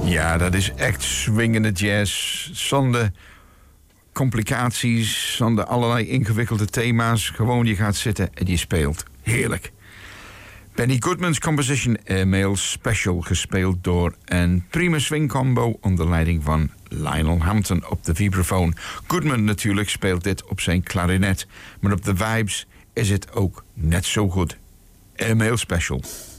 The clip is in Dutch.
Ja, dat is echt swingende jazz. Zonder complicaties, zonder allerlei ingewikkelde thema's. Gewoon, je gaat zitten en je speelt. Heerlijk. Benny Goodman's composition Airmail Special, gespeeld door een prima swing combo onder leiding van Lionel Hampton op de vibrafoon. Goodman natuurlijk speelt dit op zijn klarinet, maar op de vibes is het ook net zo goed. Airmail Special.